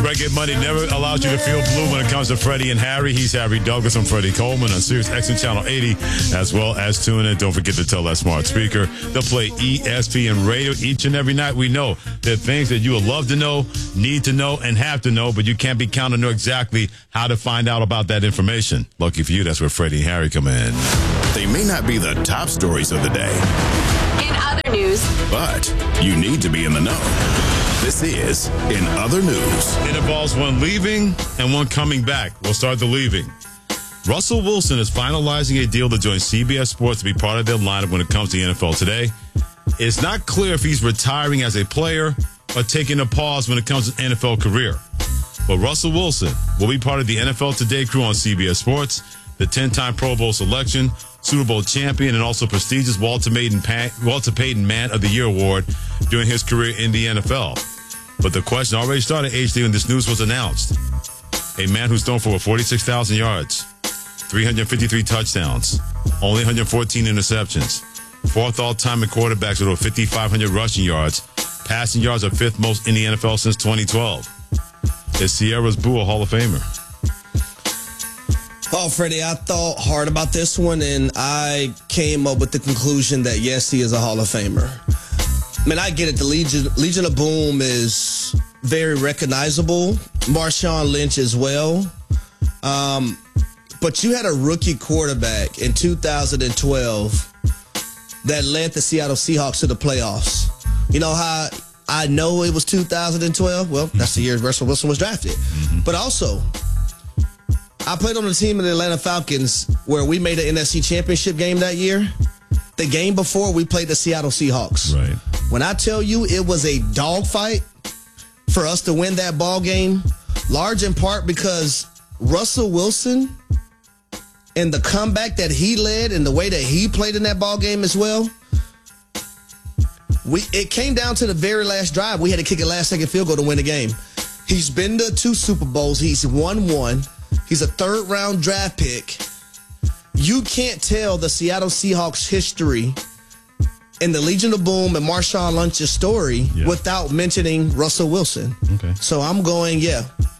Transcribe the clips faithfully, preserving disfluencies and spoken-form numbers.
Reggae Monday never allows you to feel blue when it comes to Freddie and Harry. He's Harry Douglas. I'm Freddie Coleman on Sirius X M Channel eighty, as well as tune in. Don't forget to tell that smart speaker to play E S P N Radio each and every night. We know there are things that you would love to know, need to know, and have to know, but you can't be counted to know exactly how to find out about that information. Lucky for you, that's where Freddie and Harry come in. They may not be the top stories of the day. In other news. But you need to be in the know. This is In Other News. It involves one leaving and one coming back. We'll start the leaving. Russell Wilson is finalizing a deal to join C B S Sports to be part of their lineup when it comes to the N F L today. It's not clear if he's retiring as a player or taking a pause when it comes to N F L career. But Russell Wilson will be part of the N F L Today crew on C B S Sports, the ten-time Pro Bowl selection, Super Bowl champion, and also prestigious Walter Payton, Walter Payton Man of the Year award during his career in the N F L. But the question already started, H D, when this news was announced. A man who's thrown for over forty-six thousand yards, three hundred fifty-three touchdowns, only one hundred fourteen interceptions, fourth all-time in quarterbacks with over fifty-five hundred rushing yards, passing yards are fifth most in the N F L since twenty twelve. Is Sierra's Boo a Hall of Famer? Oh, Freddie, I thought hard about this one, and I came up with the conclusion that, yes, he is a Hall of Famer. I mean, I get it. The Legion, Legion of Boom is very recognizable. Marshawn Lynch as well. Um, but you had a rookie quarterback in two thousand twelve that led the Seattle Seahawks to the playoffs. You know how I know it was two thousand twelve? Well, that's the year Russell Wilson was drafted. Mm-hmm. But also, I played on the team of the Atlanta Falcons where we made an N F C Championship game that year. The game before, we played the Seattle Seahawks. Right. When I tell you it was a dogfight for us to win that ball game, large in part because Russell Wilson and the comeback that he led and the way that he played in that ball game as well, we it came down to the very last drive. We had to kick a last-second field goal to win the game. He's been to two Super Bowls. He's won one. He's a third-round draft pick. You can't tell the Seattle Seahawks history and the Legion of Boom and Marshawn Lynch's story yeah. without mentioning Russell Wilson. Okay. So I'm going, yeah.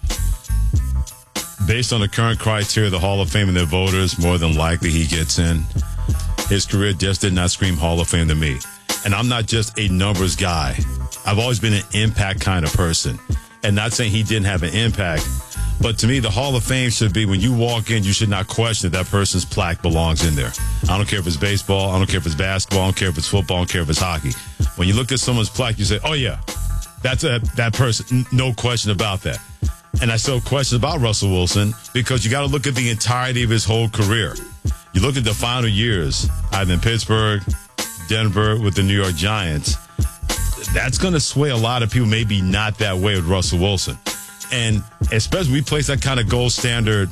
Based on the current criteria, the Hall of Fame and their voters, more than likely he gets in. His career just did not scream Hall of Fame to me. And I'm not just a numbers guy. I've always been an impact kind of person. And not saying he didn't have an impact, but to me, the Hall of Fame should be when you walk in, you should not question that that person's plaque belongs in there. I don't care if it's baseball. I don't care if it's basketball. I don't care if it's football. I don't care if it's hockey. When you look at someone's plaque, you say, oh, yeah, that's a, that person. No question about that. And I still question about Russell Wilson because you got to look at the entirety of his whole career. You look at the final years, either in Pittsburgh, Denver with the New York Giants. That's going to sway a lot of people, maybe not that way with Russell Wilson. And especially we place that kind of gold standard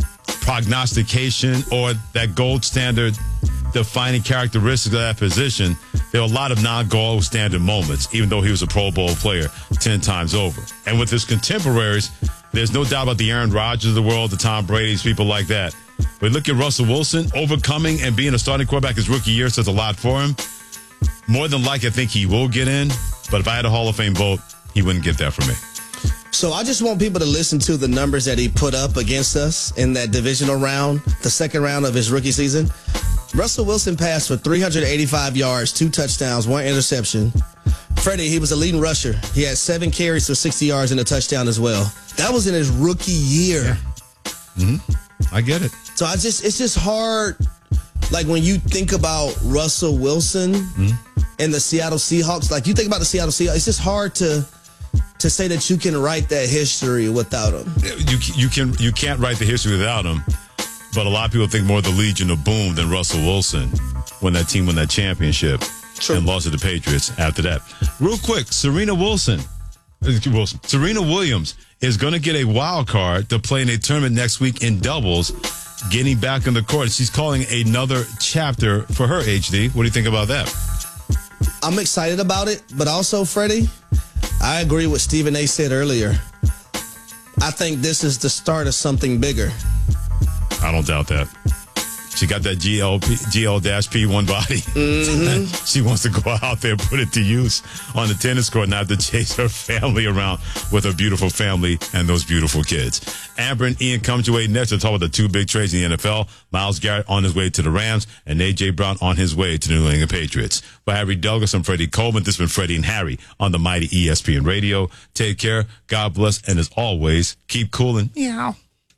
prognostication or that gold standard defining characteristics of that position. There are a lot of non-gold standard moments, even though he was a Pro Bowl player ten times over. And with his contemporaries, there's no doubt about the Aaron Rodgers of the world, the Tom Brady's, people like that. But look at Russell Wilson overcoming and being a starting quarterback his rookie year says a lot for him. More than likely, I think he will get in. But if I had a Hall of Fame vote, he wouldn't get that for me. So I just want people to listen to the numbers that he put up against us in that divisional round, the second round of his rookie season. Russell Wilson passed for three hundred eighty-five yards, two touchdowns, one interception. Freddie, he was a leading rusher. He had seven carries for sixty yards and a touchdown as well. That was in his rookie year. Yeah. Mm-hmm. I get it. So I just, it's just hard, like when you think about Russell Wilson mm-hmm. and the Seattle Seahawks, like you think about the Seattle Seahawks, it's just hard to to say that you can write that history without him. You you can you can't write the history without him. But a lot of people think more of the Legion of Boom than Russell Wilson when that team won that championship True. and lost to the Patriots after that. Real quick, Serena Wilson, Wilson Serena Williams is going to get a wild card to play in a tournament next week in doubles, getting back on the court. She's calling another chapter for her, H D. What do you think about that? I'm excited about it, but also, Freddie, I agree with Stephen A. said earlier. I think this is the start of something bigger. I don't doubt that. She got that G L P one body. Mm-hmm. She wants to go out there and put it to use on the tennis court, not to chase her family around with her beautiful family and those beautiful kids. Amber and Ian come to way next to talk about the two big trades in the N F L. Myles Garrett on his way to the Rams and A J. Brown on his way to the New England Patriots. For Harry Douglas and Freddie Coleman, this has been Freddie and Harry on the mighty E S P N Radio. Take care, God bless, and as always, keep cool and meow.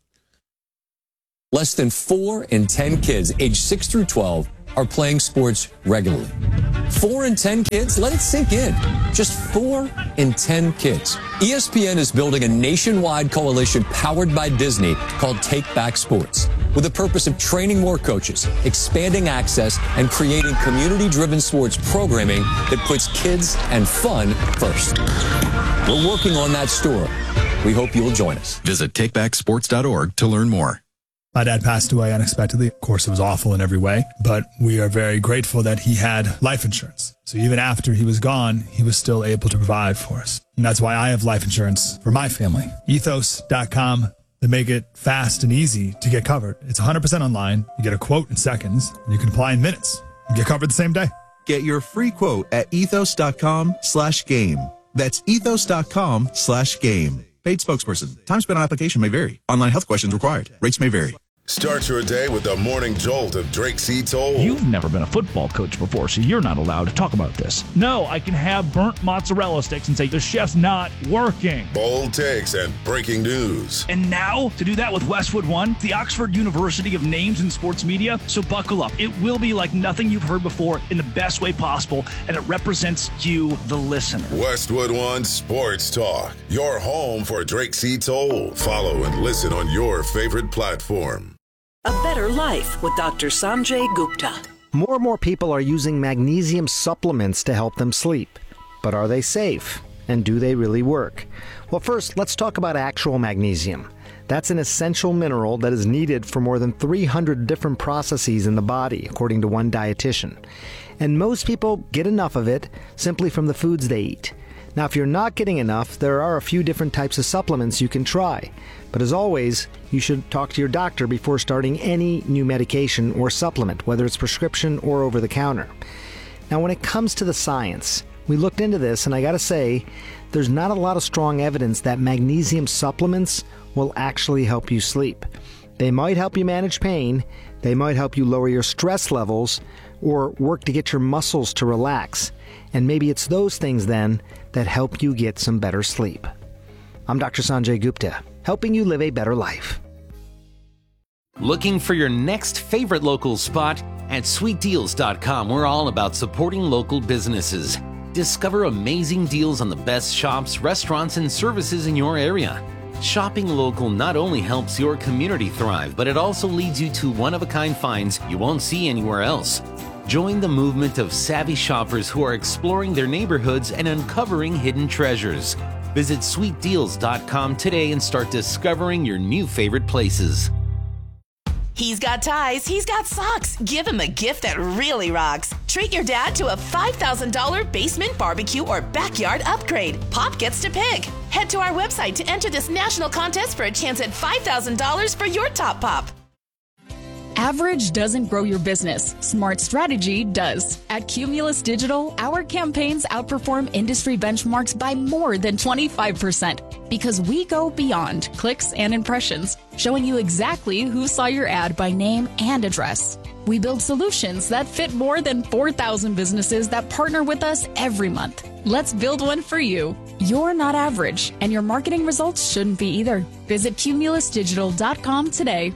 Less than four in ten kids aged six through twelve are playing sports regularly. Four in ten kids? Let it sink in. Just four in ten kids. E S P N is building a nationwide coalition powered by Disney called Take Back Sports, with the purpose of training more coaches, expanding access, and creating community-driven sports programming that puts kids and fun first. We're working on that story. We hope you'll join us. Visit take back sports dot org to learn more. My dad passed away unexpectedly. Of course, it was awful in every way, but we are very grateful that he had life insurance. So even after he was gone, he was still able to provide for us. And that's why I have life insurance for my family. ethos dot com. They make it fast and easy to get covered. It's one hundred percent online. You get a quote in seconds, and you can apply in minutes. You get covered the same day. Get your free quote at ethos dot com slash game. That's ethos dot com slash game. Paid spokesperson. Time spent on application may vary. Online health questions required. Rates may vary. Start your day with the morning jolt of Drake C. Toll. You've never been a football coach before, so you're not allowed to talk about this. No, I can have burnt mozzarella sticks and say the chef's not working. Bold takes and breaking news. And now, to do that with Westwood One, the Oxford University of Names in Sports Media. So buckle up. It will be like nothing you've heard before in the best way possible, and it represents you, the listener. Westwood One Sports Talk, your home for Drake C. Toll. Follow and listen on your favorite platform. A Better Life with Doctor Sanjay Gupta. More and more people are using magnesium supplements to help them sleep. But are they safe? And do they really work? Well, first, let's talk about actual magnesium. That's an essential mineral that is needed for more than three hundred different processes in the body, according to one dietitian. And most people get enough of it simply from the foods they eat. Now, if you're not getting enough, there are a few different types of supplements you can try. But as always, you should talk to your doctor before starting any new medication or supplement, whether it's prescription or over the counter. Now, when it comes to the science, we looked into this, and I gotta say, there's not a lot of strong evidence that magnesium supplements will actually help you sleep. They might help you manage pain, they might help you lower your stress levels, or work to get your muscles to relax. And maybe it's those things then that help you get some better sleep. I'm Doctor Sanjay Gupta, helping you live a better life. Looking for your next favorite local spot? At sweet deals dot com, we're all about supporting local businesses. Discover amazing deals on the best shops, restaurants, and services in your area. Shopping local not only helps your community thrive, but it also leads you to one-of-a-kind finds you won't see anywhere else. Join the movement of savvy shoppers who are exploring their neighborhoods and uncovering hidden treasures. Visit sweet deals dot com today and start discovering your new favorite places. He's got ties, he's got socks. Give him a gift that really rocks. Treat your dad to a five thousand dollars basement barbecue or backyard upgrade. Pop gets to pick. Head to our website to enter this national contest for a chance at five thousand dollars for your top pop. Average doesn't grow your business. Smart strategy does. At Cumulus Digital, our campaigns outperform industry benchmarks by more than twenty-five percent because we go beyond clicks and impressions, showing you exactly who saw your ad by name and address. We build solutions that fit more than four thousand businesses that partner with us every month. Let's build one for you. You're not average, and your marketing results shouldn't be either. Visit cumulus digital dot com today.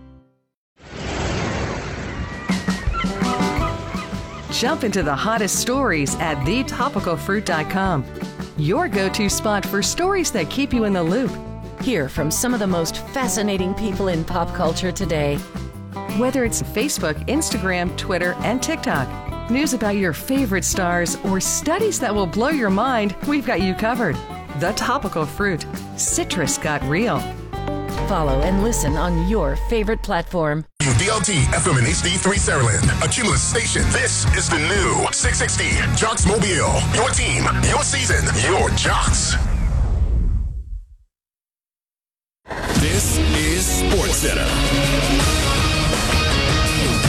Jump into the hottest stories at the topical fruit dot com. Your go-to spot for stories that keep you in the loop. Hear from some of the most fascinating people in pop culture today. Whether it's Facebook, Instagram, Twitter, and TikTok, news about your favorite stars, or studies that will blow your mind, we've got you covered. The Topical Fruit. Citrus got real. Follow and listen on your favorite platform. B L T F M and H D three Sutherland, a Cumulus station. This is the new six sixty Jocks Mobile. Your team, your season, your Jocks. This is SportsCenter.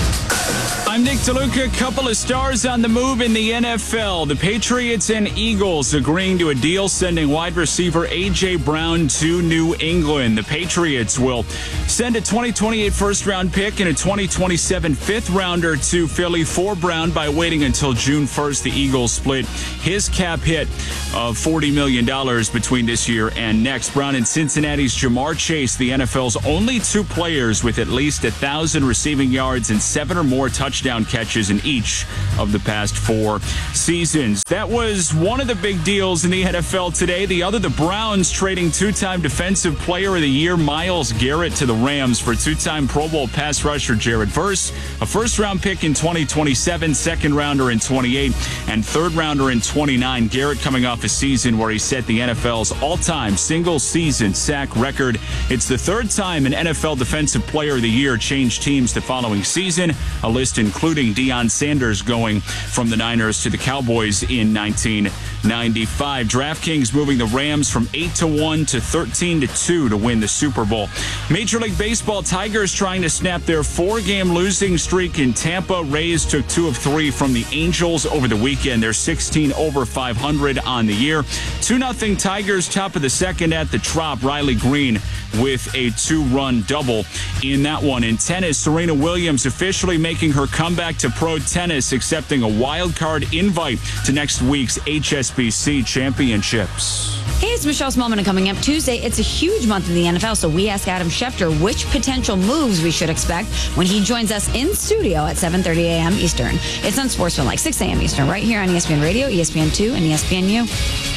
I'm Nick DeLuca. Couple of stars on the move in the N F L. The Patriots and Eagles agreeing to a deal sending wide receiver A J. Brown to New England. The Patriots will send a twenty twenty-eight first-round pick and a twenty twenty-seven fifth-rounder to Philly for Brown by waiting until June first. The Eagles split his cap hit of forty million dollars between this year and next. Brown and Cincinnati's Jamar Chase, the N F L's only two players with at least one thousand receiving yards and seven or more touchdown catches in each of the past four seasons. That was one of the big deals in the N F L today. The other, the Browns trading two-time Defensive Player of the Year Myles Garrett to the Rams for two-time Pro Bowl pass rusher Jared Verse, a first-round pick in twenty twenty-seven, second-rounder in twenty-eight, and third-rounder in twenty-nine. Garrett coming off a season where he set the N F L's all-time single-season sack record. It's the third time an N F L Defensive Player of the Year changed teams the following season, a list including Deion Sanders going from the Niners to the Cowboys in nineteen ninety-five. DraftKings moving the Rams from eight to one to thirteen to two to win the Super Bowl. Major League Baseball, Tigers trying to snap their four-game losing streak in Tampa. Rays took two of three from the Angels over the weekend. They're sixteen over five hundred on the year. two nothing Tigers, top of the second at the Trop. Riley Green with a two-run double in that one. In tennis, Serena Williams officially making her comeback to pro tennis, accepting a wild card invite to next week's H S B C Championships. Hey, it's Michelle Smallman, and coming up Tuesday, it's a huge month in the N F L, so we ask Adam Schefter which potential moves we should expect when he joins us in studio at seven thirty a.m. Eastern. It's on Sportsman, like six a.m. Eastern, right here on E S P N Radio, E S P N two, and E S P N U.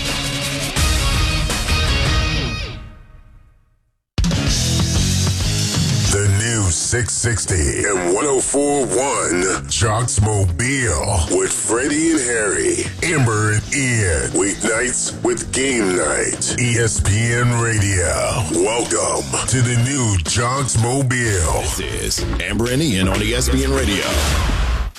six sixty and one oh four point one Jocks Mobile with Freddie and Harry, Amber and Ian. Weeknights with Game Night. E S P N Radio. Welcome to the new Jocks Mobile. This is Amber and Ian on E S P N Radio.